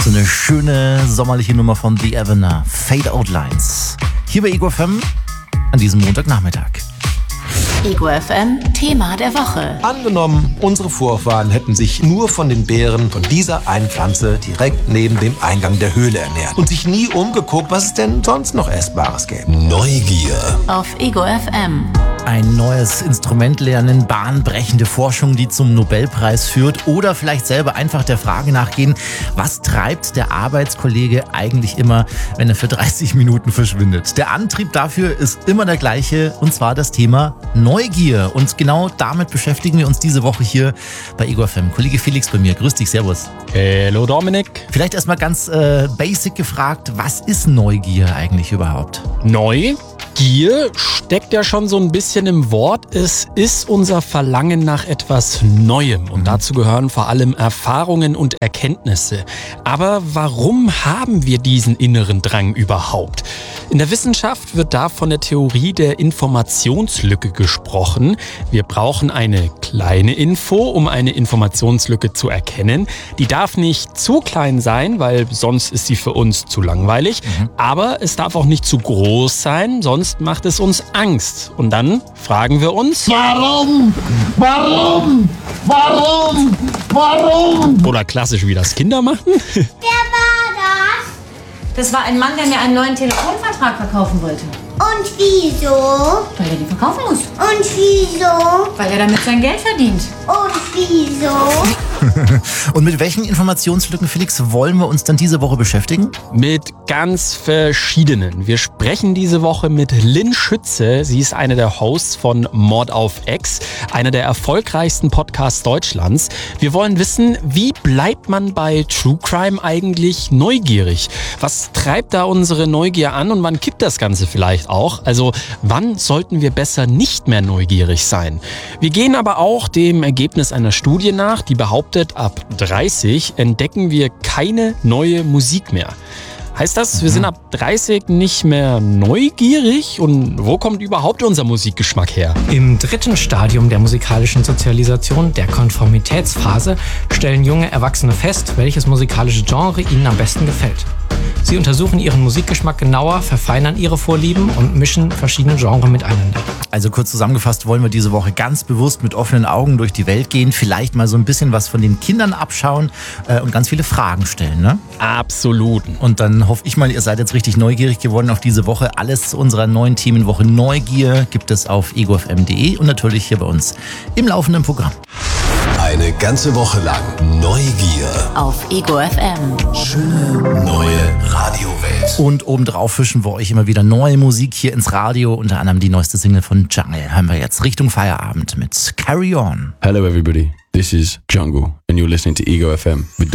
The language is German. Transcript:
So eine schöne sommerliche Nummer von The Evener, Fade Out Lines. Hier bei Ego FM an diesem Montagnachmittag. Ego FM, Thema der Woche. Angenommen, unsere Vorfahren hätten sich nur von den Beeren von dieser einen Pflanze direkt neben dem Eingang der Höhle ernährt und sich nie umgeguckt, was es denn sonst noch Essbares gäbe. Neugier. Auf Ego FM. Ein neues Instrument lernen, bahnbrechende Forschung, die zum Nobelpreis führt, oder vielleicht selber einfach der Frage nachgehen, was treibt der Arbeitskollege eigentlich immer, wenn er für 30 Minuten verschwindet? Der Antrieb dafür ist immer der gleiche, und zwar das Thema Neugier. Und genau damit beschäftigen wir uns diese Woche hier bei Ego FM. Kollege Felix bei mir, grüß dich, servus. Hallo Dominik. Vielleicht erstmal ganz basic gefragt, was ist Neugier eigentlich überhaupt? Neugier steckt ja schon so ein bisschen im Wort. Es ist unser Verlangen nach etwas Neuem und dazu gehören vor allem Erfahrungen und Erkenntnisse. Aber warum haben wir diesen inneren Drang überhaupt? In der Wissenschaft wird da von der Theorie der Informationslücke gesprochen. Wir brauchen eine kleine Info, um eine Informationslücke zu erkennen. Die darf nicht zu klein sein, weil sonst ist sie für uns zu langweilig. Aber es darf auch nicht zu groß sein, sonst macht es uns Angst. Und dann fragen wir uns: Warum? Warum? Warum? Warum? Oder klassisch, wie das Kinder machen. Wer war das? Das war ein Mann, der mir einen neuen Telefonvertrag verkaufen wollte. Und wieso? Weil er den verkaufen muss. Und wieso? Weil er damit sein Geld verdient. Und wieso? Und mit welchen Informationslücken, Felix, wollen wir uns dann diese Woche beschäftigen? Mit ganz verschiedenen. Wir sprechen diese Woche mit Lynn Schütze. Sie ist eine der Hosts von Mord auf Ex, einer der erfolgreichsten Podcasts Deutschlands. Wir wollen wissen, wie bleibt man bei True Crime eigentlich neugierig? Was treibt da unsere Neugier an und wann kippt das Ganze vielleicht auch? Also wann sollten wir besser nicht mehr neugierig sein? Wir gehen aber auch dem Ergebnis einer Studie nach, die behauptet, ab 30 entdecken wir keine neue Musik mehr. Heißt das, wir sind ab 30 nicht mehr neugierig? Und wo kommt überhaupt unser Musikgeschmack her? Im dritten Stadium der musikalischen Sozialisation, der Konformitätsphase, stellen junge Erwachsene fest, welches musikalische Genre ihnen am besten gefällt. Sie untersuchen ihren Musikgeschmack genauer, verfeinern ihre Vorlieben und mischen verschiedene Genres miteinander. Also kurz zusammengefasst wollen wir diese Woche ganz bewusst mit offenen Augen durch die Welt gehen, vielleicht mal so ein bisschen was von den Kindern abschauen und ganz viele Fragen stellen, ne? Absolut. Und dann hoffe ich mal, ihr seid jetzt richtig neugierig geworden auf diese Woche. Alles zu unserer neuen Themenwoche Neugier gibt es auf egofm.de und natürlich hier bei uns im laufenden Programm. Eine ganze Woche lang Neugier. Auf Ego FM. Schöne neue Radiowelt. Und obendrauf fischen wir euch immer wieder neue Musik hier ins Radio. Unter anderem die neueste Single von Jungle hören wir jetzt Richtung Feierabend mit Carry On. Hello everybody, this is Jungle and you're listening to Ego FM with